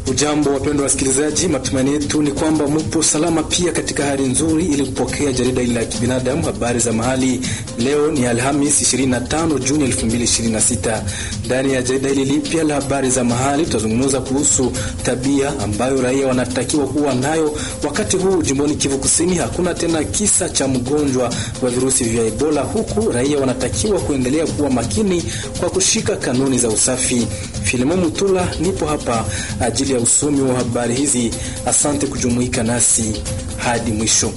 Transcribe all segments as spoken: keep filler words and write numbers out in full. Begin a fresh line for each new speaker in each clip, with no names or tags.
Ujambo wapendwa wasikilizaji, matumaini yetu ni kwamba mpo salama pia katika hali nzuri ili kupokea jarida hili la kibinadamu habari za mahali. Leo ni Alhamisi ishirini na tano Juni elfu mbili ishirini na sita. Ndani ya jarida hili lipya la habari za mahali tutazungumza kuhusu tabia ambayo raia wanatakiwa kuwa nayo wakati huu jimboni Kivu Kusini hakuna tena kisa cha mgonjwa wa virusi vya Ebola, huku raia wanatakiwa kuendelea kuwa makini kwa kushika kanuni za usafi. Filemon Mutula nipo hapa ajili ya usomi wa habari hizi. Asante kujumuika nasi hadi mwisho.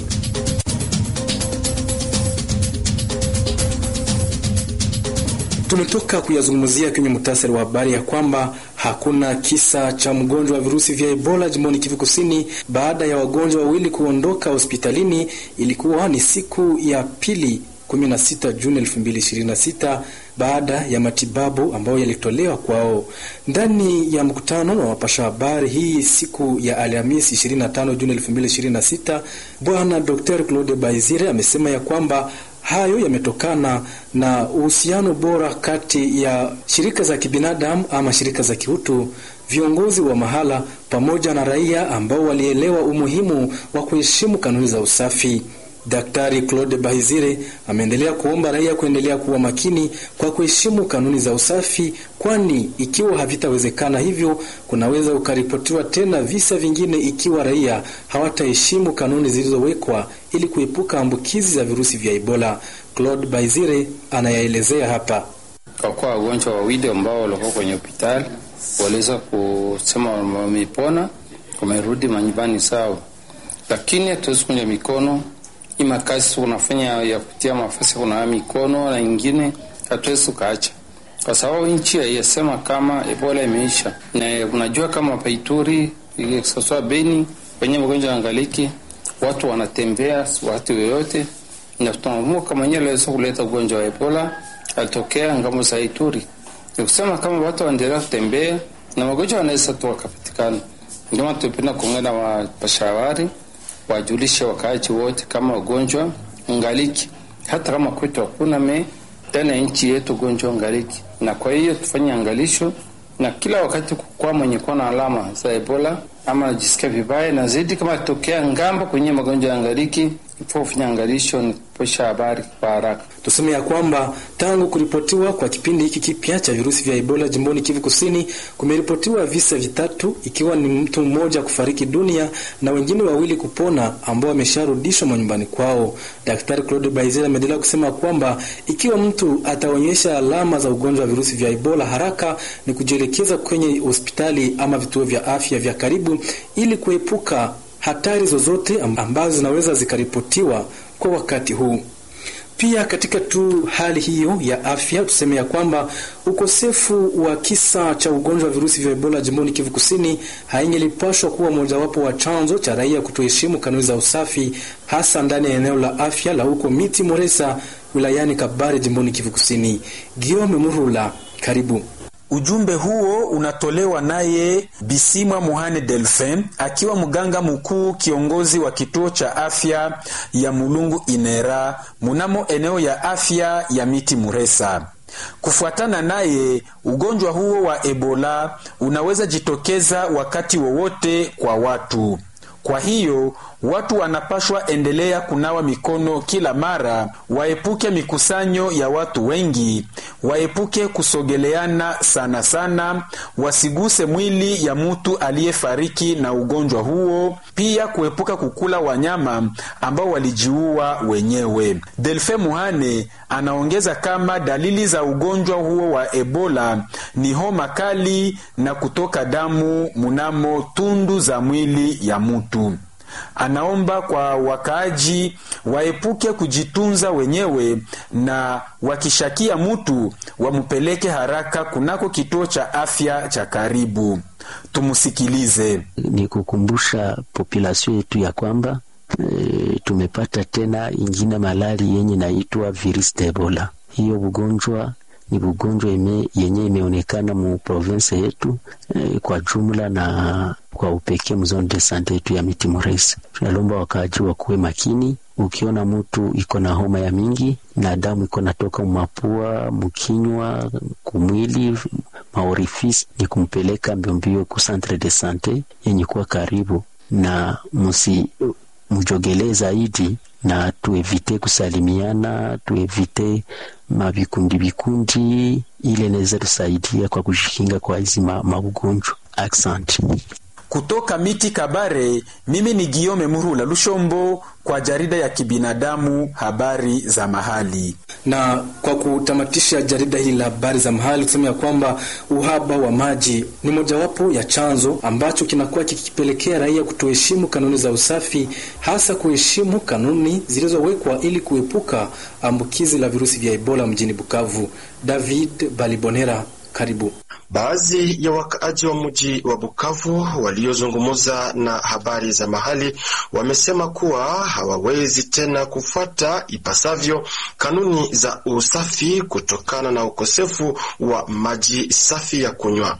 Tumetoka kuyazungumzia kwenye muhtasari wa habari ya kwamba hakuna kisa cha mgonjwa wa virusi vya Ebola jimboni Kivu Kusini baada ya wagonjwa wawili kuondoka hospitalini. Ilikuwa ni siku ya pili kumi na sita Juni elfu mbili ishirini na sita baada ya matibabu ambayo yalitolewa kwao. Ndani ya mkutano wa wapasha habari hii siku ya Alhamisi ishirini na tano Juni elfu mbili ishirini na sita, Bwana Daktari Claude Baizire amesema ya kwamba hayo yametokana na uhusiano bora kati ya shirika za kibinadamu ama shirika za kiutu, viongozi wa mahala pamoja na raia ambao walielewa umuhimu wa kuheshimu kanuni za usafi. Daktari Claude Baizire ameendelea kuomba raia kuendelea kuwa makini kwa kuheshimu kanuni za usafi, kwani ikiwa havitawezekana hivyo kunaweza ukaripotiwa tena visa vingine ikiwa raia hawataheshimu kanuni zilizowekwa ili kuepuka ambukizi za virusi vya Ebola. Claude Baizire anayaelezea hapa.
Kwa kuwa wagonjwa wawili ambao walikuwa kwenye hospitali waliweza kusema wamepona, wamerudi manyumbani sawa, lakini hatuwezi kunja mikono ima kazi unafanya ya kutia mafasi kuna mikono na ingine hatuwezi kaacha, kwa sababu nchi yasema kama Ebola imeisha. Na unajua kama Paituri sasa Beni kwenye mgonjwa angaliki watu wanatembea watu yoyote, na tunaamua kama yeye anaweza kuleta ugonjwa wa Ebola alitokea ngamo za Ituri. Ni kusema kama watu waendelea kutembea na magonjwa yanaweza tu kupatikana. Ndio maana tunapenda kuongea wa pashawari wajulishe wakaaji wote kama ugonjwa ngaliki, hata kama kwetu hakuna me tena nchi yetu ugonjwa ngaliki. Na kwa hiyo tufanye angalisho na kila wakati kwa mwenye kuwa na alama za Ebola ama anajisikia vibaya na zaidi kama tokea ngambo kwenye magonjwa ngaliki, ifo fanya angalisho ni posha habari kwa haraka.
Tuseme ya kwamba tangu kuripotiwa kwa kipindi hiki kipya cha virusi vya Ebola jimboni Kivu Kusini kumeripotiwa visa vitatu, ikiwa ni mtu mmoja kufariki dunia na wengine wawili kupona ambao wamesharudishwa manyumbani kwao. Daktari Claude Baizire ameendelea kusema kwamba ikiwa mtu ataonyesha alama za ugonjwa wa virusi vya Ebola, haraka ni kujielekeza kwenye hospitali ama vituo vya afya vya karibu ili kuepuka hatari zozote ambazo zinaweza zikaripotiwa kwa wakati huu. Pia katika tu hali hiyo ya afya tuseme ya kwamba ukosefu wa kisa cha ugonjwa wa virusi vya Ebola jimboni Kivu Kusini haingelipashwa kuwa mojawapo wa chanzo cha raia kutoheshimu kanuni za usafi, hasa ndani ya eneo la afya la huko Miti Moresa wilayani Kabare jimboni Kivu Kusini. Guillaume Murula, karibu.
Ujumbe huo unatolewa naye Bisimwa Muhane Delphin, akiwa mganga mkuu kiongozi wa kituo cha afya ya Mulungu Inera munamo eneo ya afya ya Miti Muresa. Kufuatana naye, ugonjwa huo wa Ebola unaweza jitokeza wakati wowote kwa watu. Kwa hiyo watu wanapashwa endelea kunawa mikono kila mara, waepuke mikusanyo ya watu wengi, waepuke kusogeleana sana sana, wasiguse mwili ya mtu aliyefariki na ugonjwa huo, pia kuepuka kukula wanyama ambao walijiua wenyewe. Delphin Muhane anaongeza kama dalili za ugonjwa huo wa Ebola ni homa kali na kutoka damu munamo tundu za mwili ya mtu. Anaomba kwa wakaaji waepuke kujitunza wenyewe na wakishakia mtu wamupeleke haraka kunako kituo cha afya cha karibu. Tumusikilize.
Ni kukumbusha population yetu ya kwamba e, tumepata tena ingine malali yenye naitwa virus Ebola. Hiyo ugonjwa ni ugonjwa yenye imeonekana mu province yetu e, kwa jumla na kwa upekee mzone de sante yetu ya Miti Moresa. Tunalomba wakaaji wakuwe makini. Ukiona mtu iko na homa ya mingi na damu iko natoka mapua, mkinywa, kumwili, maorifice ni kumpeleka mbiombio ku centre de sante yenye kuwa karibu, na musi mujogelee zaidi, na tuevite kusalimiana, tuevite mabikundi bikundi, ile inaweza tusaidia kwa kujikinga kwa hizi mabugonjwa. Accent.
Kutoka Miti Kabare, mimi ni Guillaume Murula Lushombo kwa jarida ya kibinadamu habari za mahali.
Na kwa kutamatisha jarida hili la habari za mahali, kusema kwamba uhaba wa maji ni mojawapo ya chanzo ambacho kinakuwa kikipelekea raia kutoheshimu kanuni za usafi, hasa kuheshimu kanuni zilizowekwa ili kuepuka ambukizi la virusi vya Ebola mjini Bukavu. David Balibonera, karibu.
Baadhi ya wakaaji wa mji wa Bukavu waliozungumza na habari za mahali wamesema kuwa hawawezi tena kufuata ipasavyo kanuni za usafi kutokana na ukosefu wa maji safi ya kunywa.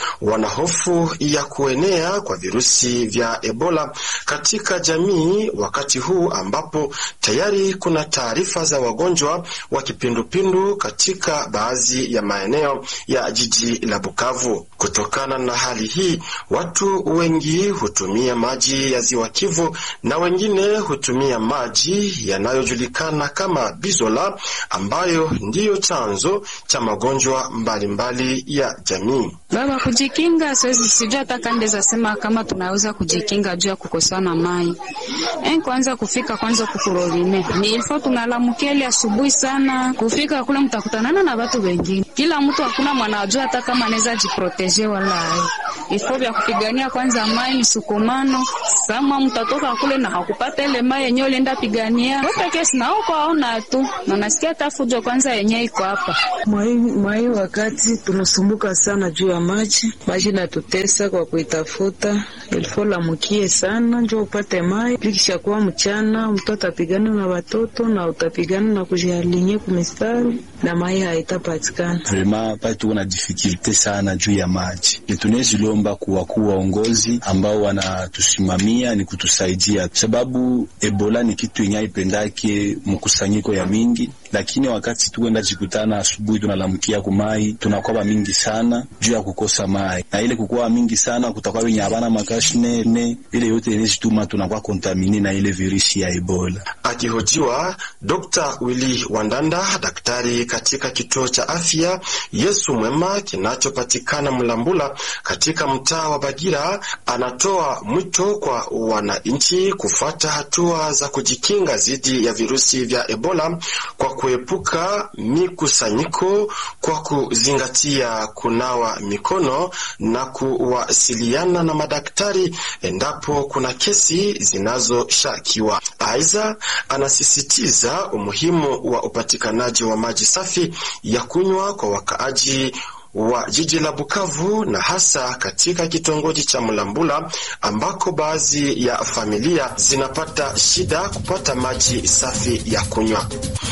Wanahofu ya kuenea kwa virusi vya Ebola katika jamii wakati huu ambapo tayari kuna taarifa za wagonjwa wa kipindupindu katika baadhi ya maeneo ya jiji la Bukavu. Kutokana na hali hii, watu wengi hutumia maji ya Ziwa Kivu na wengine hutumia maji yanayojulikana kama Bizola, ambayo ndiyo chanzo cha magonjwa mbalimbali ya jamii.
Baba, kujikinga siwezi sijua hata kande za sema kama tunaweza kujikinga juu ya kukosana mai. En kwanza kufika kwanza kukurorime. Ni ilfo tunalamukia ile asubuhi sana. Kufika kule mtakutanana na watu wengine. Kila mtu hakuna mwanajua hata kama anaweza jiproteger wala hai. Ilfo vya kupigania kwanza mai ni sukumano. Sama mtatoka kule na hakupata ile mai yenyewe ulienda pigania. Wote kesi na huko haona tu. Na nasikia tafujo kwanza yenyewe iko hapa.
Mai mai wakati tunasumbuka sana juu ya maji. Maji natutesa kwa kuitafuta. Ilfo la mukie sana njoo upate mai. Likisha kuwa mchana mtoto apigana na watoto na utapigana na kujialinye kumistari na mai haitapatikana.
Vraiment pa tuko na difficulty sana juu ya maji. Tunaweza lomba kuwa kuwa ongozi ambao wanatusimamia ni kutusaidia, sababu Ebola ni kitu yenye haipendake mkusanyiko ya mingi, lakini wakati tuenda jikutana asubuhi tunalamkia kumai tunakuwa mingi sana juu ya kukosa mai, na ile kukuwa mingi sana kutakuwa wenye habana makashne ne ile yote inezituma tunakuwa kontamini na ile virusi ya Ebola.
Akihojiwa, Dokta Willy Wandanda, daktari katika kituo cha afya Yesu Mwema kinachopatikana Mlambula katika mtaa wa Bagira, anatoa mwito kwa wananchi kufuata hatua za kujikinga dhidi ya virusi vya Ebola kwa kuepuka mikusanyiko, kwa kuzingatia kunawa mikono na kuwasiliana na madaktari endapo kuna kesi zinazoshakiwa. Aidha, anasisitiza umuhimu wa upatikanaji wa maji safi ya kunywa kwa wakaaji wa jiji la Bukavu na hasa katika kitongoji cha Mlambula ambako baadhi ya familia zinapata shida kupata maji safi ya kunywa.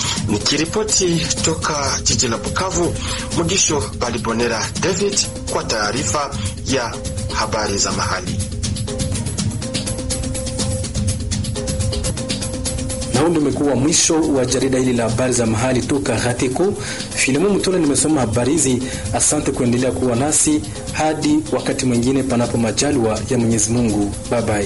Nikiripoti toka jiji la Bukavu, Mugisho Balibonera David kwa taarifa ya habari za mahali.
Na huu ndio umekuwa mwisho wa jarida hili la habari za mahali toka Hatiko. Filimu Mutona nimesoma habari hizi. Asante kuendelea kuwa nasi hadi wakati mwingine, panapo majaliwa ya Mwenyezi Mungu. Bye bye.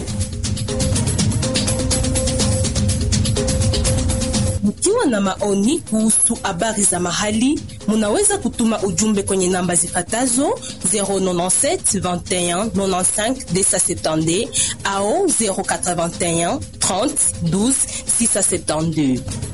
Mkiwa na maoni kuhusu habari za mahali, munaweza kutuma ujumbe kwenye namba zifatazo zero nane saba vingt et un quatre-vingt-quinze deux cent soixante-dix au zero quatre vingt et un trente douze six cent soixante-douze.